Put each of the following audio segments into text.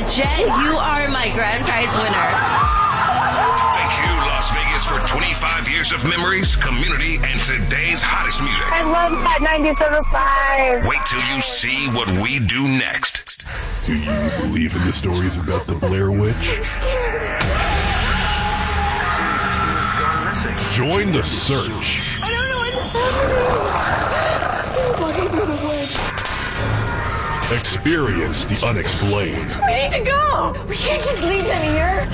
Jen, you are my grand prize winner. Thank you, Las Vegas, for 25 years of memories, community, and today's hottest music. I love that 97.5. Wait till you see what we do next. Do you believe in the stories about the Blair Witch? Join the search. I don't know what's happening. Walking through the woods. Experience the unexplained. We need to go. We can't just leave them here.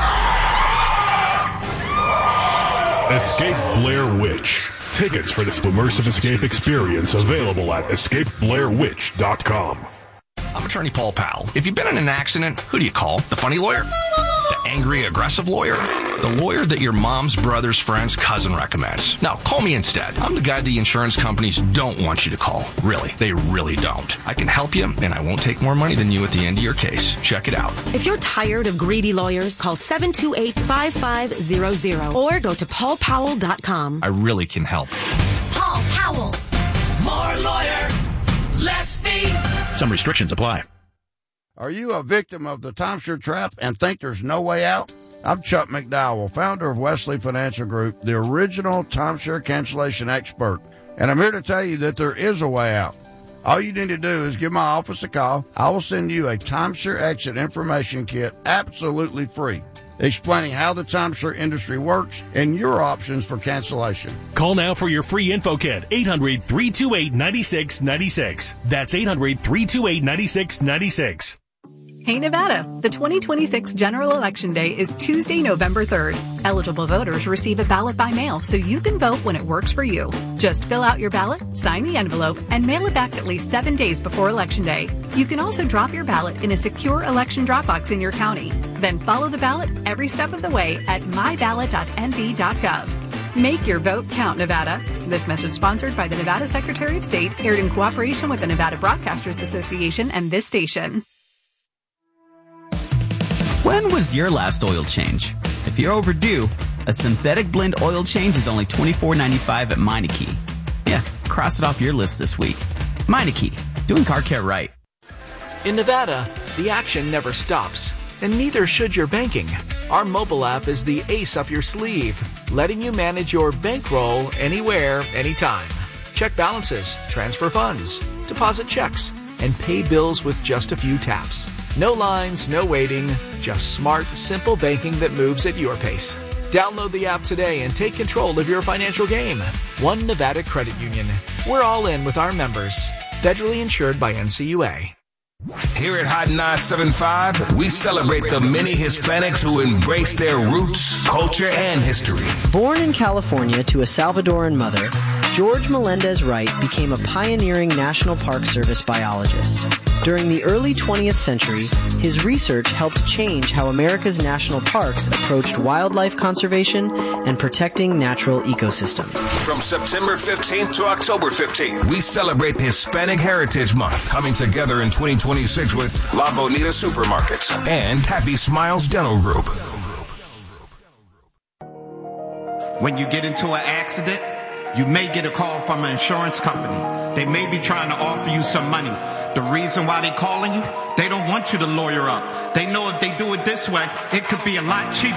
Escape Blair Witch. Tickets for this immersive escape experience available at escapeblairwitch.com. I'm attorney Paul Powell. If you've been in an accident, who do you call? The funny lawyer? The angry, aggressive lawyer? The lawyer that your mom's brother's friend's cousin recommends? No, call me instead. I'm the guy the insurance companies don't want you to call. Really, they really don't. I can help you, and I won't take more money than you at the end of your case. Check it out. If you're tired of greedy lawyers, call 728-5500 or go to paulpowell.com. I really can help. Paul Powell. More lawyer, less fee. Some restrictions apply. Are you a victim of the timeshare trap and think there's no way out? I'm Chuck McDowell, founder of Wesley Financial Group, the original timeshare cancellation expert, and I'm here to tell you that there is a way out. All you need to do is give my office a call. I will send you a timeshare exit information kit absolutely free, explaining how the timeshare industry works and your options for cancellation. Call now for your free info kit, 800-328-9696. That's 800-328-9696. Hey Nevada, the 2026 General Election Day is Tuesday, November 3rd. Eligible voters receive a ballot by mail so you can vote when it works for you. Just fill out your ballot, sign the envelope, and mail it back at least 7 days before Election Day. You can also drop your ballot in a secure election drop box in your county. Then follow the ballot every step of the way at myballot.nv.gov. Make your vote count, Nevada. This message sponsored by the Nevada Secretary of State, aired in cooperation with the Nevada Broadcasters Association and this station. When was your last oil change? If you're overdue, a synthetic blend oil change is only $24.95 at Meineke. Yeah, cross it off your list this week. Meineke, doing car care right. In Nevada, the action never stops, and neither should your banking. Our mobile app is the ace up your sleeve, letting you manage your bankroll anywhere, anytime. Check balances, transfer funds, deposit checks, and pay bills with just a few taps. No lines, no waiting, just smart, simple banking that moves at your pace. Download the app today and take control of your financial game. One Nevada Credit Union. We're all in with our members. Federally insured by NCUA. Here at Hot 975, we celebrate the many Hispanics who embrace their roots, culture, and history. Born in California to a Salvadoran mother, George Melendez Wright became a pioneering National Park Service biologist. During the early 20th century, his research helped change how America's national parks approached wildlife conservation and protecting natural ecosystems. From September 15th to October 15th, we celebrate Hispanic Heritage Month, coming together in 2026 with La Bonita Supermarkets and Happy Smiles Dental Group. When you get into an accident, you may get a call from an insurance company. They may be trying to offer you some money. The reason why they're calling you, they don't want you to lawyer up. They know if they do it this way, it could be a lot cheaper.